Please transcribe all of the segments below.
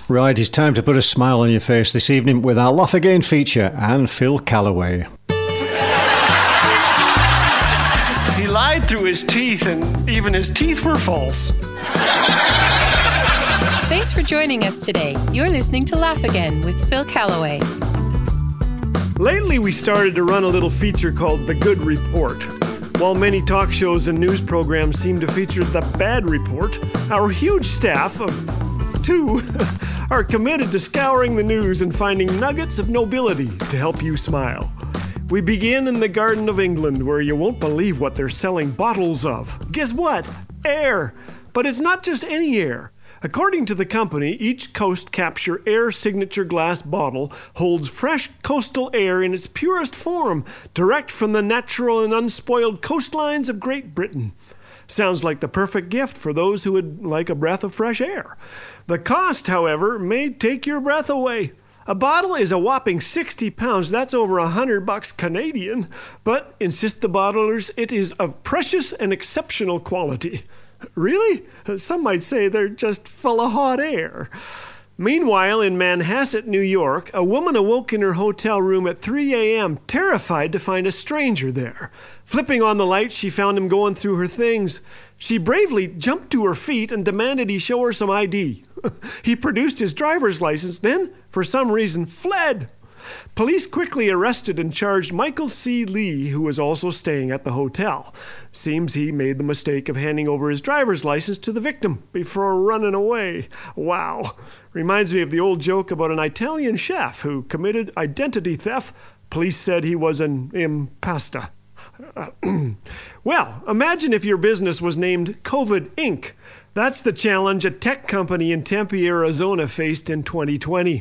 Right, it's time to put a smile on your face this evening with our Laugh Again feature and Phil Callaway. He lied through his teeth, and even his teeth were false. Thanks for joining us today. You're listening to Laugh Again with Phil Callaway. Lately, we started to run a little feature called The Good Report. While many talk shows and news programs seem to feature The Bad Report, our huge staff of 2 are committed to scouring the news and finding nuggets of nobility to help you smile. We begin in the Garden of England, where you won't believe what they're selling bottles of. Guess what? Air. But it's not just any air. According to the company, each Coast Capture Air signature glass bottle holds fresh coastal air in its purest form, direct from the natural and unspoiled coastlines of Great Britain. Sounds like the perfect gift for those who would like a breath of fresh air. The cost, however, may take your breath away. A bottle is a whopping 60 pounds, that's over $100 Canadian, but, insist the bottlers, it is of precious and exceptional quality. Really? Some might say they're just full of hot air. Meanwhile, in Manhasset, New York, a woman awoke in her hotel room at 3 a.m., terrified to find a stranger there. Flipping on the light, she found him going through her things. She bravely jumped to her feet and demanded he show her some ID. He produced his driver's license, then, for some reason, fled. Police quickly arrested and charged Michael C. Lee, who was also staying at the hotel. Seems he made the mistake of handing over his driver's license to the victim before running away. Wow. Reminds me of the old joke about an Italian chef who committed identity theft. Police said he was an impasta. Well, imagine if your business was named COVID Inc. That's the challenge a tech company in Tempe, Arizona faced in 2020.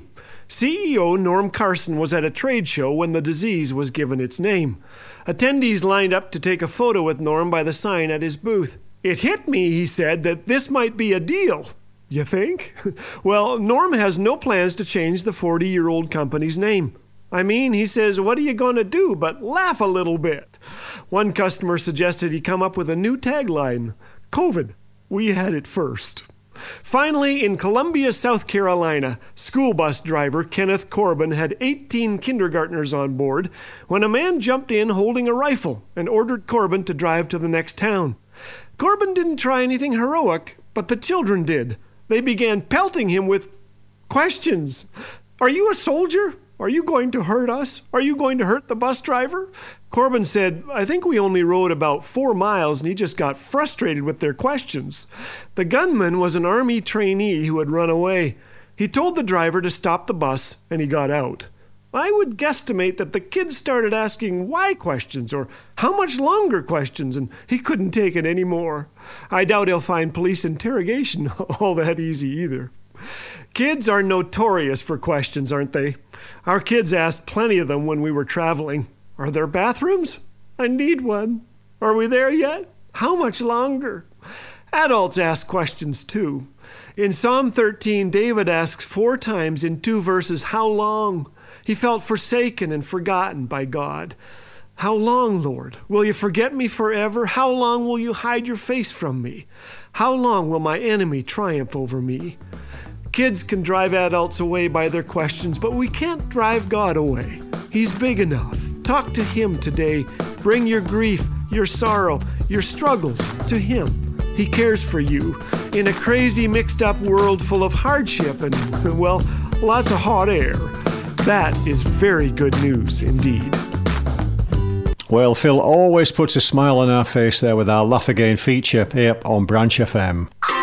CEO Norm Carson was at a trade show when the disease was given its name. Attendees lined up to take a photo with Norm by the sign at his booth. It hit me, he said, that this might be a deal. You think? Well, Norm has no plans to change the 40-year-old company's name. I mean, he says, what are you going to do but laugh a little bit? One customer suggested he come up with a new tagline. COVID, we had it first. Finally, in Columbia, South Carolina, school bus driver Kenneth Corbin had 18 kindergartners on board when a man jumped in holding a rifle and ordered Corbin to drive to the next town. Corbin didn't try anything heroic, but the children did. They began pelting him with questions. Are you a soldier? Are you going to hurt us? Are you going to hurt the bus driver? Corbin said, I think we only rode about 4 miles and he just got frustrated with their questions. The gunman was an Army trainee who had run away. He told the driver to stop the bus and he got out. I would guesstimate that the kids started asking why questions or how much longer questions, and he couldn't take it anymore. I doubt he'll find police interrogation all that easy either. Kids are notorious for questions, aren't they? Our kids asked plenty of them when we were traveling. Are there bathrooms? I need one. Are we there yet? How much longer? Adults ask questions too. In Psalm 13, David asks 4 times in 2 verses, how long? He felt forsaken and forgotten by God. How long, Lord? Will you forget me forever? How long will you hide your face from me? How long will my enemy triumph over me? Kids can drive adults away by their questions, but we can't drive God away. He's big enough. Talk to Him today. Bring your grief, your sorrow, your struggles to Him. He cares for you in a crazy, mixed-up world full of hardship and, well, lots of hot air. That is very good news indeed. Well, Phil always puts a smile on our face there with our Laugh Again feature here on Branch FM.